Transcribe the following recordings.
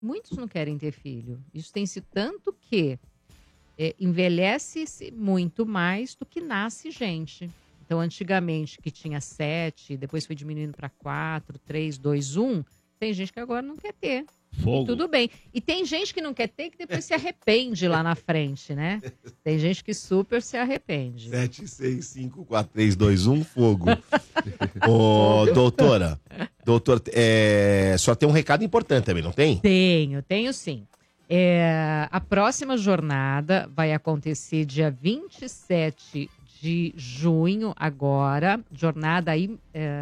muitos não querem ter filho. Isso tem sido tanto que envelhece-se muito mais do que nasce gente. Então, antigamente, que tinha 7, depois foi diminuindo para 4, 3, 2, 1, tem gente que agora não quer ter. Fogo. E tudo bem. E tem gente que não quer ter que depois se arrepende lá na frente, né? Tem gente que super se arrepende. 7, 6, 5, 4, 3, 2, 1, fogo. Ô, doutora, só tem um recado importante também, não tem? Tenho sim. A próxima jornada vai acontecer dia 27 de junho agora. Jornada aí...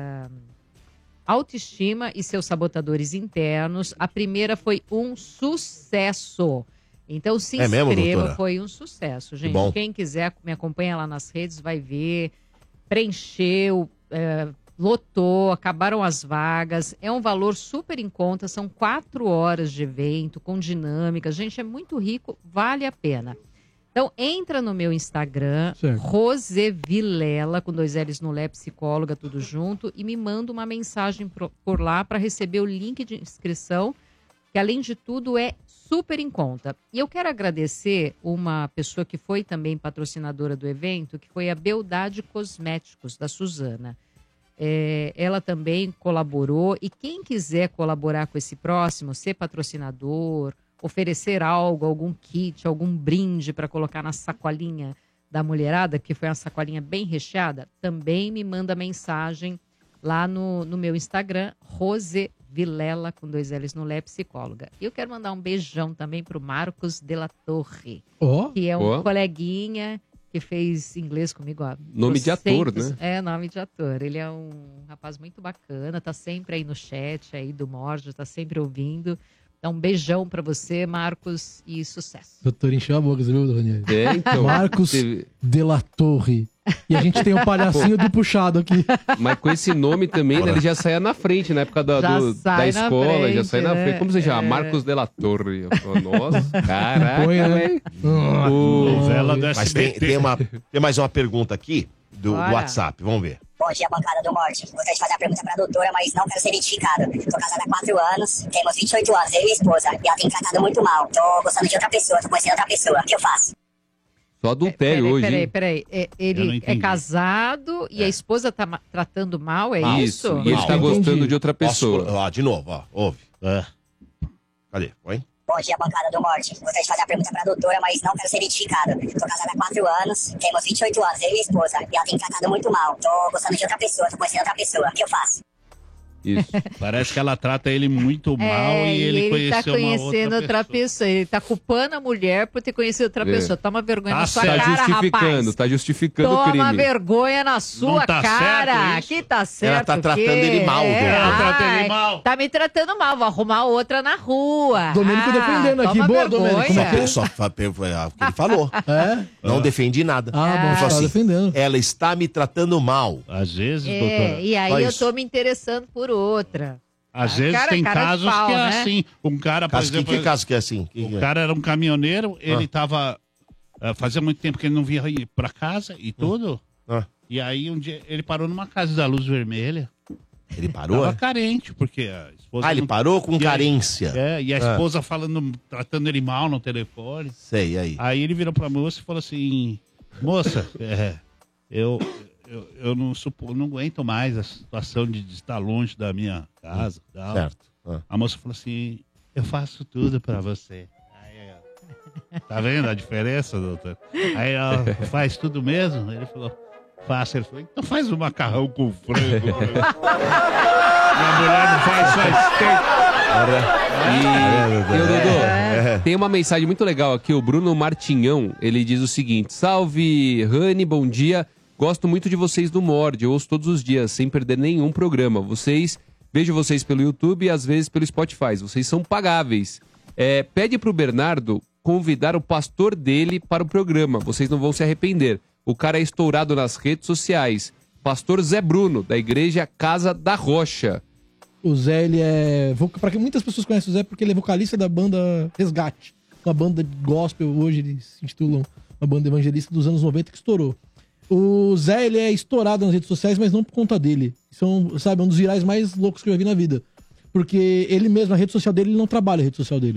Autoestima e seus sabotadores internos. A primeira foi um sucesso. Então se inscreva, mesmo, foi um sucesso, gente. Bom. Quem quiser me acompanha lá nas redes, vai ver. Preencheu, lotou, acabaram as vagas. É um valor super em conta, são 4 horas de evento, com dinâmica. Gente, é muito rico, vale a pena. Então, entra no meu Instagram, Rose Vilela, com 2 L's no Lé, psicóloga, tudo junto, e me manda uma mensagem por lá para receber o link de inscrição, que além de tudo é super em conta. E eu quero agradecer uma pessoa que foi também patrocinadora do evento, que foi a Beldade Cosméticos, da Suzana. Ela também colaborou, e quem quiser colaborar com esse próximo, ser patrocinador, oferecer algo, algum kit, algum brinde para colocar na sacolinha da mulherada, que foi uma sacolinha bem recheada, também me manda mensagem lá no meu Instagram, Rose Vilela, com 2 L's no Lé, psicóloga. E eu quero mandar um beijão também pro Marcos de la Torre, que é um coleguinha que fez inglês comigo. Nome de ator, né? Nome de ator. Ele é um rapaz muito bacana, tá sempre aí no chat aí do Morde, tá sempre ouvindo. Então, um beijão pra você, Marcos, e sucesso. Doutor, encheu a boca, viu, Daniel? Então, Marcos de la Torre. E a gente tem o palhacinho do puxado aqui. Mas com esse nome também, ele já saia na frente, na época da escola, frente, já sai na frente. Como você chama? Marcos de la Torre. Eu falo, nossa, caraca, velho. Mas tem mais uma pergunta aqui do WhatsApp, vamos ver. Bom dia, bancada do Morte. Gostaria de fazer a pergunta pra doutora, mas não quero ser identificado. Tô casada há 4 anos, temos 28 anos, eu e minha esposa. E ela tem me tratado muito mal. Tô gostando de outra pessoa, tô conhecendo outra pessoa. O que eu faço? Só adultério hoje. Peraí. Ele é casado e a esposa tá tratando mal, é isso? E ele tá gostando de outra pessoa. De novo, ouve. Cadê? Põe. Bom dia, bancada do Morte. Gostaria de fazer a pergunta pra doutora, mas não quero ser identificado. Tô casada há 4 anos, temos 28 anos, eu e minha esposa. E ela tem me tratado muito mal. Tô gostando de outra pessoa, tô conhecendo outra pessoa. O que eu faço? Isso. Parece que ela trata ele muito mal e ele conheceu tá conhecendo outra pessoa. Ele tá culpando a mulher por ter conhecido outra pessoa. Toma vergonha na sua cara, rapaz. Tá justificando o crime. Toma vergonha na sua cara. Que tá certo. Ela tá tratando ele mal. Ela trata ele mal. Tá me tratando mal. Vou arrumar outra na rua. Domênico defendendo aqui. Boa, Domênico. Só foi o que ele falou. Não defendi nada. Bom, tá defendendo. Ela está me tratando mal. Às vezes, doutora. E aí eu tô me interessando por outra. Às vezes tem casos que é assim. Um cara, por exemplo... Que caso que é assim? O cara era um caminhoneiro, ele tava... fazia muito tempo que ele não via ir pra casa e tudo. E aí um dia ele parou numa casa da Luz Vermelha. Ele parou? Tava carente, porque a esposa... ele parou com carência. E a esposa tratando ele mal no telefone. Sei, aí. Aí ele virou pra moça e falou assim... Moça, eu não aguento mais a situação de estar longe da minha casa. Tal. Certo. A moça falou assim, eu faço tudo pra você. Aí, tá vendo a diferença, doutor? Aí ela faz tudo mesmo? Ele falou, faço. Ele falou, então faz um macarrão com frango. Minha mulher não faz só steak. Dodô, tem uma mensagem muito legal aqui, o Bruno Martinhão, ele diz o seguinte, salve, Rani, bom dia. Gosto muito de vocês do Morde, eu ouço todos os dias, sem perder nenhum programa. Vejo vocês pelo YouTube e às vezes pelo Spotify. Vocês são pagáveis. Pede pro Bernardo convidar o pastor dele para o programa. Vocês não vão se arrepender. O cara é estourado nas redes sociais. Pastor Zé Bruno, da igreja Casa da Rocha. O Zé, ele é... Para que muitas pessoas conhecem o Zé porque ele é vocalista da banda Resgate. Uma banda de gospel, hoje eles se intitulam uma banda evangelista dos anos 90 que estourou. O Zé, ele é estourado nas redes sociais, mas não por conta dele. São, sabe, um dos virais mais loucos que eu já vi na vida. Porque ele mesmo, a rede social dele, ele não trabalha a rede social dele.